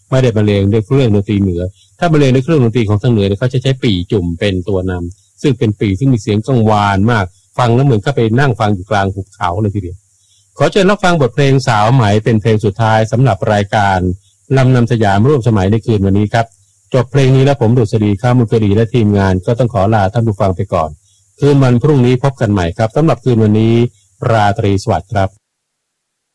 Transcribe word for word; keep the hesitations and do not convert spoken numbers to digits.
ไม่ได้บรรเลงด้วยเครื่องดนตรีเหนือถ้าบรรเลงด้วยเครื่องดนตรีของทางเหนือเนี่ยเขาจะใช้ปี่จุ่มเป็นตัวนำซึ่งเป็นปี่ที่มีเสียงกังวานมากฟังแล้วเหมือนก็ไปนั่งฟังอยู่กลางภูเขาเลยทีเดียวขอเชิญรับฟังบทเพลงสาวไหมเป็นเพลงสุดท้ายสำหรับรายการลำนำสยามร่วมสมัยในคืนวันนี้ครับจบเพลงนี้แล้วผมดุษฎีข้ามุกดีและทีมงานก็ต้องขอลาท่านผู้ฟังไปก่อนคืนวันพรุ่งนี้พบกันใหม่ครับสำหรับคืนวันนี้ราตรีสวัสดิ์ครับ